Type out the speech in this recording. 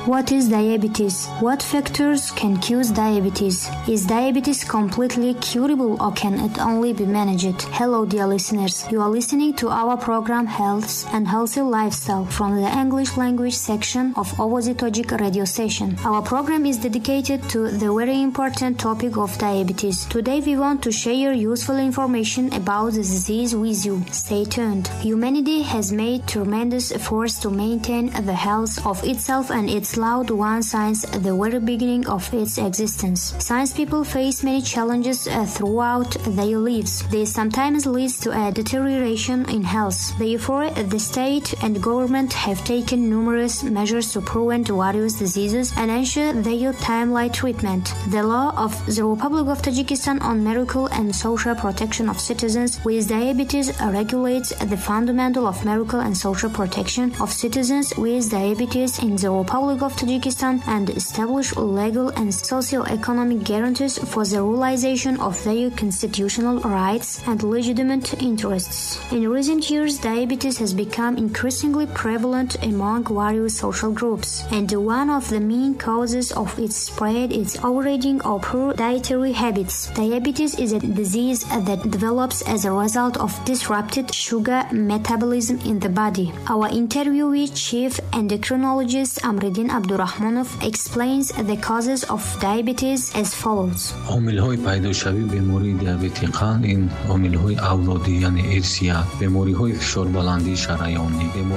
What is diabetes? What factors can cause diabetes? Is diabetes completely curable or can it only be managed? Hello dear listeners, you are listening to our program Health and Healthy Lifestyle from the English language section of Ovozi Tojik radio station. Our program is dedicated to the very important topic of diabetes. Today we want to share useful information about the disease with you. Stay tuned. Humanity has made tremendous efforts to maintain the health of itself and its loved ones since the very beginning of its existence. Science people face many challenges throughout their lives. This sometimes leads to a deterioration in health. Therefore, the state and government have taken numerous measures to prevent various diseases and ensure their timely treatment. The law of the Republic of Tajikistan on medical and social protection of citizens with diabetes regulates the fundamental of medical and social protection of citizens with diabetes in the Republic of Tajikistan and establish legal and socio-economic guarantees for the realization of their constitutional rights and legitimate interests. In recent years, diabetes has become increasingly prevalent among various social groups, and one of the main causes of its spread is overeating or poor dietary habits. Diabetes is a disease that develops as a result of disrupted sugar metabolism in the body. Our interviewee, Chief Endocrinologist Amreddin Abdurrahmanov, explains the causes of diabetes as follows. عامل‌های پیدایشی بیماری دیابت قند این عامل‌های اولادی یعنی ارثیه، بیماری‌های فشار بلندی شریانی،